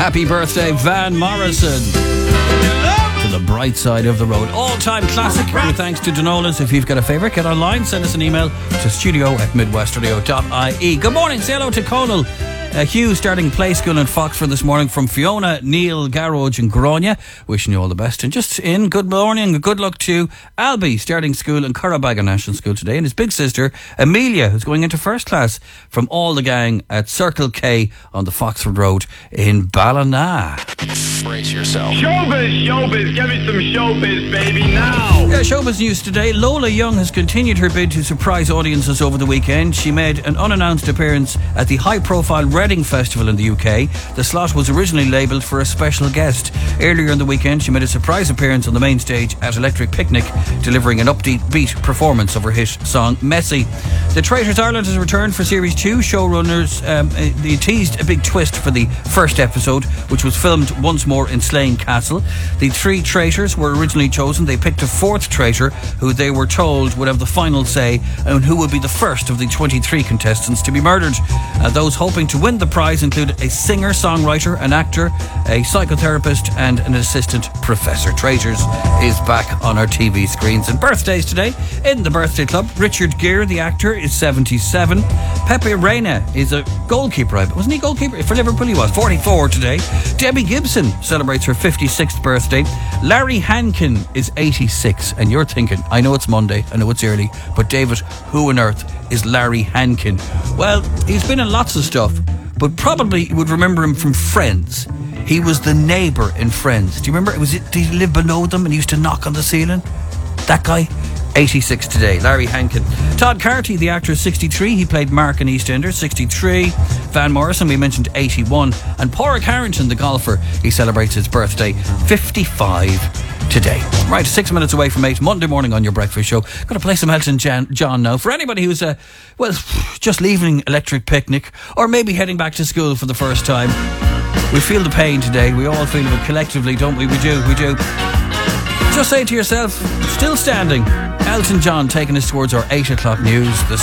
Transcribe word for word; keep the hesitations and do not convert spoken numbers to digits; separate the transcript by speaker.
Speaker 1: Happy birthday, Van Morrison. To the bright side of the road. All-time classic. With thanks to Denolas. If you've got a favourite, get online. Send us an email to studio at midwestradio dot I E. Good morning. Say hello to Conal. Uh, Hugh starting play school in Foxford this morning from Fiona, Neil, Garroge and Grania. Wishing you all the best. And just in, good morning, good luck to Albie starting school in Currabagger National School today, and his big sister Amelia, who's going into first class, from all the gang at Circle K on the Foxford Road in Ballina.
Speaker 2: Brace yourself.
Speaker 3: Showbiz, showbiz, give me some showbiz, baby, now.
Speaker 1: Yeah, showbiz news today. Lola Young has continued her bid to surprise audiences over the weekend. She made an unannounced appearance at the high-profile Reading Festival in the U K. The slot was originally labelled for a special guest. Earlier in the weekend, she made a surprise appearance on the main stage at Electric Picnic, delivering an upbeat beat performance of her hit song Messy. The Traitors Ireland has returned for Series two. Showrunners um, they teased a big twist for the first episode, which was filmed once more in Slane Castle. The three traitors were originally chosen. They picked a fourth traitor who they were told would have the final say and who would be the first of the twenty-three contestants to be murdered. Uh, those hoping to win the prize included a singer, songwriter, an actor, a psychotherapist and an assistant professor. Traitors is back on our T V screens. And birthdays today in the Birthday Club. Richard Gere, the actor, is seventy-seven. Pepe Reina is a goalkeeper. Wasn't he goalkeeper? For Liverpool he was. forty-four today. Debbie Gibson celebrates her fifty-sixth birthday. Larry Hankin is eighty-six. And you're thinking, I know it's Monday, I know it's early, but David, who on earth is Larry Hankin? Well, he's been in lots of stuff, but probably you would remember him from Friends. He was the neighbour in Friends. Do you remember? It was, did he live below them and he used to knock on the ceiling? That guy? eighty-six today, Larry Hankin. Todd Carty, the actor, is sixty-three. He played Mark in EastEnders, sixty-three. Van Morrison, we mentioned, eighty-one. And Pádraig Harrington, the golfer, he celebrates his birthday, fifty-five today. Right, six minutes away from eight, Monday morning on your breakfast show. Going to play some Elton John now. For anybody who's, uh, well, just leaving Electric Picnic, or maybe heading back to school for the first time, we feel the pain today. We all feel it collectively, don't we? We do, we do. Just say to yourself, still standing, Elton John taking us towards our eight o'clock news this